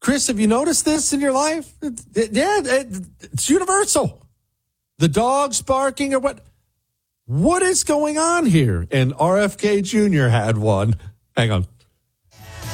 Chris, have you noticed this in your life? It's universal. The dogs barking or what? What is going on here? And RFK Jr. had one. Hang on.